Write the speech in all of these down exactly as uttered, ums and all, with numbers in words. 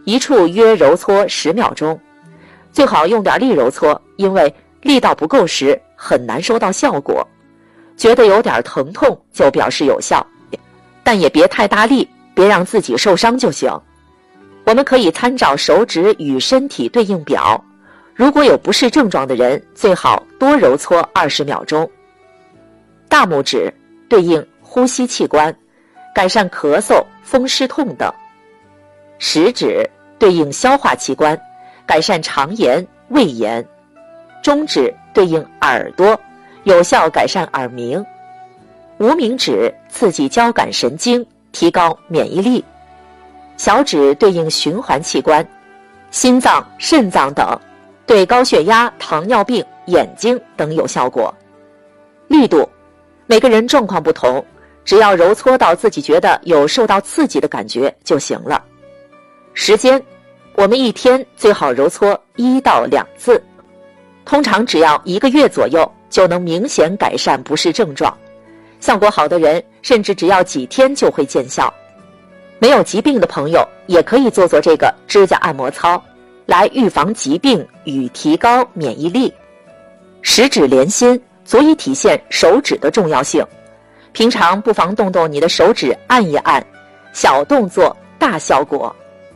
一处约揉搓十秒钟，最好用点力揉搓，因为力道不够时很难收到效果。觉得有点疼痛就表示有效，但也别太大力，别让自己受伤就行。我们可以参照手指与身体对应表，如果有不适症状的人，最好多揉搓二十秒钟。大拇指对应呼吸器官，改善咳嗽、风湿痛等；食指对应消化器官，改善肠炎、胃炎；中指对应耳朵，有效改善耳鸣；无名指刺激交感神经，提高免疫力；小指对应循环器官，心脏、肾脏等，对高血压、糖尿病、眼睛等有效果。力度，每个人状况不同，只要揉搓到自己觉得有受到刺激的感觉就行了。时间，我们一天最好揉搓一到两次，通常只要一个月左右就能明显改善不适症状，效果好的人甚至只要几天就会见效。没有疾病的朋友也可以做做这个指甲按摩操，来预防疾病与提高免疫力。十指连心足以体现手指的重要性，平常不妨动动你的手指按一按，小动作大效果。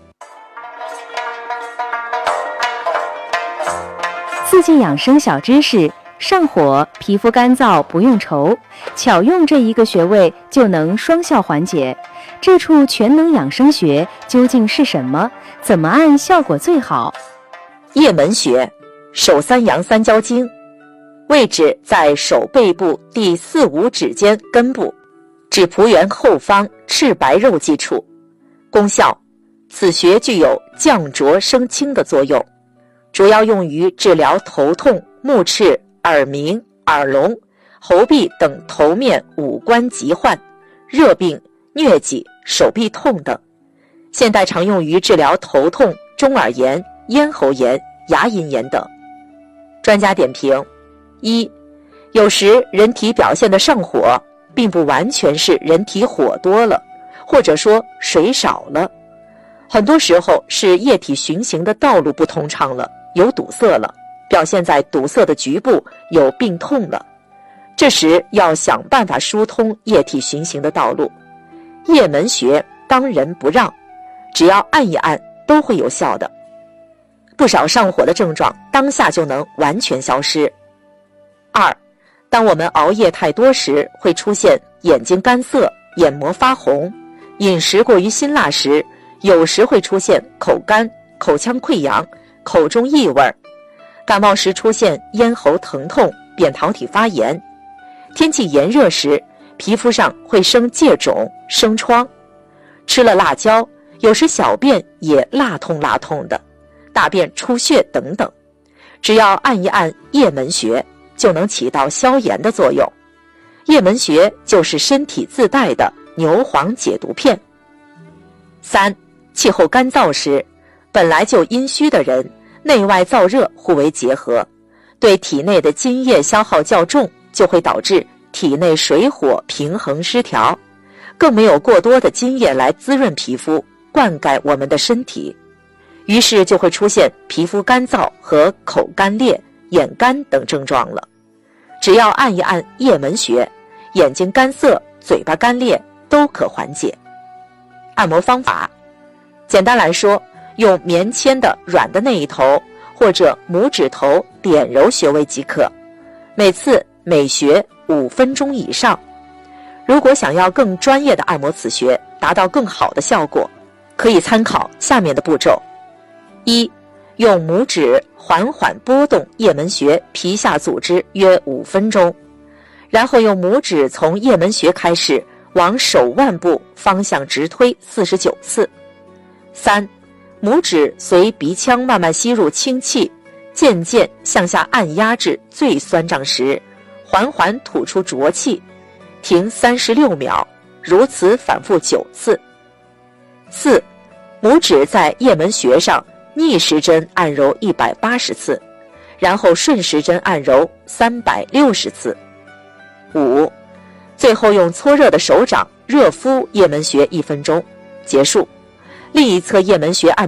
四季养生小知识：上火、皮肤干燥不用愁，巧用这一个穴位就能双效缓解。这处全能养生穴究竟是什么？怎么按效果最好？ 腋门穴，手三阳三焦经，位置在手背部第四五指间根部，指蹼缘后方赤白肉际处。功效，此穴具有降浊生清的作用，主要用于治疗头痛、目赤、耳鸣、耳聋、喉痹等头面五官疾患、热病、疟疾、手臂痛等。现代常用于治疗头痛、中耳炎、咽喉炎、牙龈炎等。专家点评：一、有时人体表现的上火，并不完全是人体火多了，或者说水少了，很多时候是液体循行的道路不通畅了，有堵塞了，表现在堵塞的局部有病痛了。这时要想办法疏通液体循行的道路。腋门穴当仁不让，只要按一按都会有效的。不少上火的症状当下就能完全消失。二、当我们熬夜太多时，会出现眼睛干涩、眼膜发红；饮食过于辛辣时，有时会出现口干、口腔溃疡、口中异味；感冒时出现咽喉疼痛、扁桃体发炎；天气炎热时，皮肤上会生疥肿、生疮；吃了辣椒，有时小便也辣痛辣痛的，大便出血等等。只要按一按腋门穴，就能起到消炎的作用。腋门穴就是身体自带的牛黄解毒片。三、气候干燥时，本来就阴虚的人，内外燥热互为结合，对体内的津液消耗较重，就会导致体内水火平衡失调，更没有过多的津液来滋润皮肤，灌溉我们的身体，于是就会出现皮肤干燥和口干裂、眼干等症状了。只要按一按腋门穴，眼睛干涩、嘴巴干裂都可缓解。按摩方法，简单来说，用棉签的软的那一头或者拇指头点揉穴位即可，每次每穴五分钟以上。如果想要更专业的按摩此穴，达到更好的效果，可以参考下面的步骤：一、用拇指缓缓拨动腋门穴皮下组织约五分钟，然后用拇指从腋门穴开始往手腕部方向直推四十九次。三、拇指随鼻腔慢慢吸入清气，渐渐向下按压至最酸胀时，缓缓吐出浊气，停三十六秒，如此反复九次。四、拇指在腋门穴上逆时针按揉一百八十次，然后顺时针按揉三百六十次。五、最后用搓热的手掌热敷腋门穴一分钟，结束。另一侧腋门穴按